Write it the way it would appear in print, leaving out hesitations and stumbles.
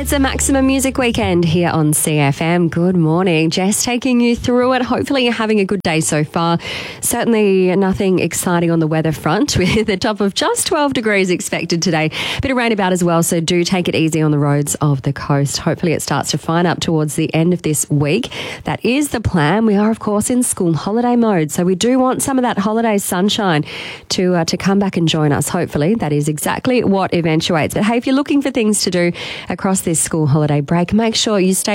It's a Maximum Music Weekend here on CFM. Good morning. Jess taking you through it. Hopefully you're having a good day so far. Certainly nothing exciting on the weather front with a top of just 12 degrees expected today. Bit of rain about as well, so do take it easy on the roads of the coast. Hopefully it starts to fine up towards the end of this week. That is the plan. We are, of course, in school holiday mode, so we do want some of that holiday sunshine to come back and join us. Hopefully that is exactly what eventuates. But hey, if you're looking for things to do across this school holiday break, make sure you stay